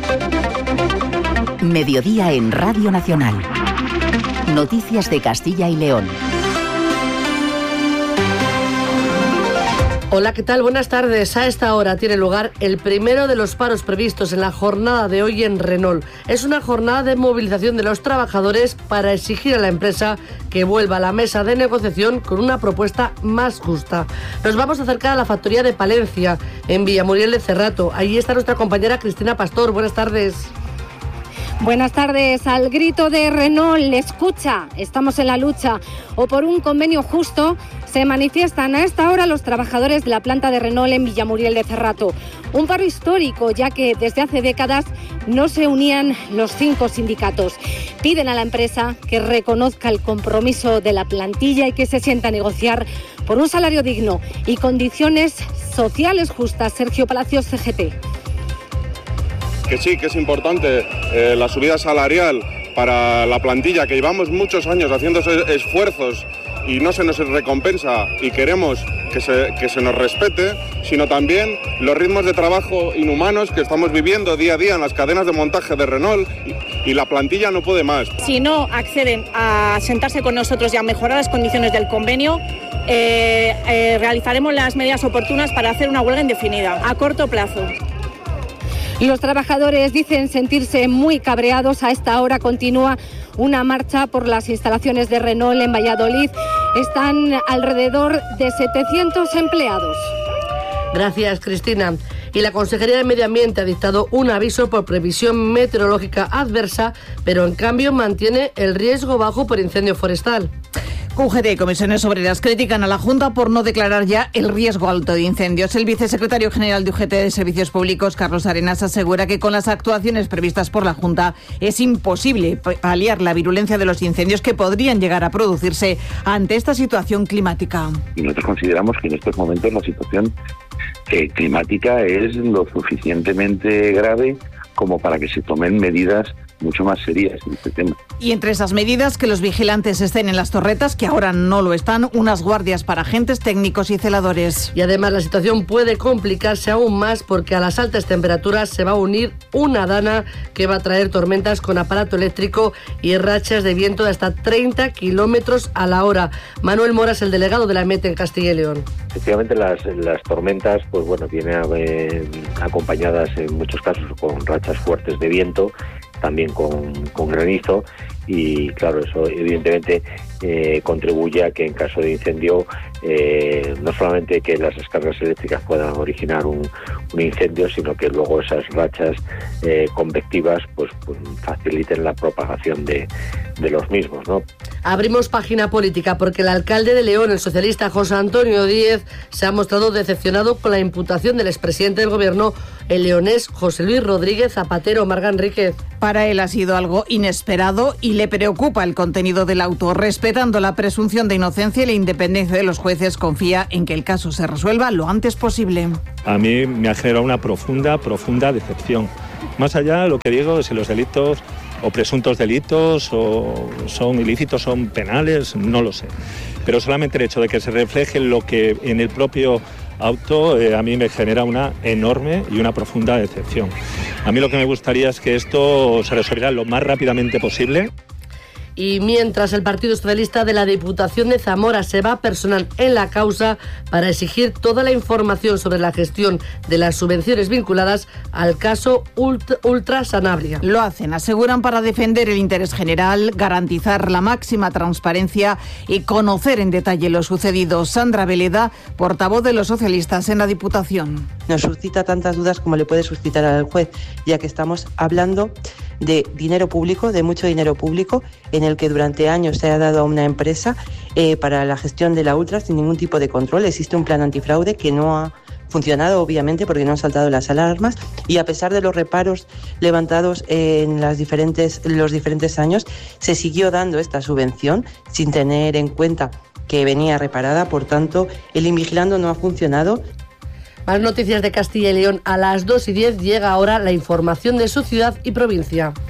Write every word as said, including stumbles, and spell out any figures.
Mediodía en Radio Nacional. Noticias de Castilla y León. Hola, ¿qué tal? Buenas tardes. A esta hora tiene lugar el primero de los paros previstos en la jornada de hoy en Renault. Es una jornada de movilización de los trabajadores para exigir a la empresa que vuelva a la mesa de negociación con una propuesta más justa. Nos vamos a acercar a la factoría de Palencia, en Villamuriel de Cerrato. Allí está nuestra compañera Cristina Pastor. Buenas tardes. Buenas tardes. Al grito de Renault, escucha, estamos en la lucha, o por un convenio justo, se manifiestan a esta hora los trabajadores de la planta de Renault en Villamuriel de Cerrato. Un paro histórico, ya que desde hace décadas no se unían los cinco sindicatos. Piden a la empresa que reconozca el compromiso de la plantilla y que se sienta a negociar por un salario digno y condiciones sociales justas. Sergio Palacios, C G T. Que sí, que es importante eh, la subida salarial para la plantilla, que llevamos muchos años haciendo esfuerzos y no se nos recompensa y queremos que se, que se nos respete, sino también los ritmos de trabajo inhumanos que estamos viviendo día a día en las cadenas de montaje de Renault y, y la plantilla no puede más. Si no acceden a sentarse con nosotros y a mejorar las condiciones del convenio, eh, eh, realizaremos las medidas oportunas para hacer una huelga indefinida, a corto plazo. Los trabajadores dicen sentirse muy cabreados. A esta hora continúa una marcha por las instalaciones de Renault en Valladolid. Están alrededor de setecientos empleados. Gracias, Cristina. Y la Consejería de Medio Ambiente ha dictado un aviso por previsión meteorológica adversa, pero en cambio mantiene el riesgo bajo por incendio forestal. U G T y comisiones obreras critican a la Junta por no declarar ya el riesgo alto de incendios. El vicesecretario general de U G T de Servicios Públicos, Carlos Arenas, asegura que con las actuaciones previstas por la Junta es imposible paliar la virulencia de los incendios que podrían llegar a producirse ante esta situación climática. Y nosotros consideramos que en estos momentos la situación eh, climática es lo suficientemente grave como para que se tomen medidas mucho más serias en este tema. Y entre esas medidas, que los vigilantes estén en las torretas, que ahora no lo están, unas guardias para agentes técnicos y celadores. Y además la situación puede complicarse aún más porque a las altas temperaturas se va a unir una dana que va a traer tormentas con aparato eléctrico y rachas de viento de hasta treinta kilómetros a la hora. Manuel Mora es el delegado de la EMET en Castilla y León. Efectivamente, las, las tormentas, pues bueno, vienen eh, acompañadas en muchos casos con rachas fuertes de viento, también con, con granizo, y claro, eso evidentemente eh, contribuye a que en caso de incendio eh, no solamente que las descargas eléctricas puedan originar un, un incendio, sino que luego esas rachas eh, convectivas pues, pues faciliten la propagación de, de los mismos, ¿no? Abrimos página política porque el alcalde de León, el socialista José Antonio Díez, se ha mostrado decepcionado con la imputación del expresidente del gobierno, el leonés José Luis Rodríguez Zapatero. Marga Enríquez. Para él ha sido algo inesperado y le preocupa el contenido del auto. Respetando la presunción de inocencia y la independencia de los jueces, confía en que el caso se resuelva lo antes posible. A mí me ha generado una profunda, profunda decepción. Más allá de lo que digo, si los delitos o presuntos delitos o son ilícitos, son penales, no lo sé. Pero solamente el hecho de que se refleje lo que en el propio auto eh, a mí me genera una enorme y una profunda decepción. A mí lo que me gustaría es que esto se resolviera lo más rápidamente posible. Y mientras el Partido Socialista de la Diputación de Zamora se va personal en la causa para exigir toda la información sobre la gestión de las subvenciones vinculadas al caso Ultra, Ultra Sanabria. Lo hacen, aseguran, para defender el interés general, garantizar la máxima transparencia y conocer en detalle lo sucedido. Sandra Veleda, portavoz de los socialistas en la Diputación. Nos suscita tantas dudas como le puede suscitar al juez, ya que estamos hablando de dinero público, de mucho dinero público, en el que durante años se ha dado a una empresa eh, para la gestión de la Ultra sin ningún tipo de control. Existe un plan antifraude que no ha funcionado, obviamente, porque no han saltado las alarmas, y a pesar de los reparos levantados en las diferentes, los diferentes años, se siguió dando esta subvención sin tener en cuenta que venía reparada. Por tanto, el Invigilando no ha funcionado. Más noticias de Castilla y León. A las dos y diez llega ahora la información de su ciudad y provincia.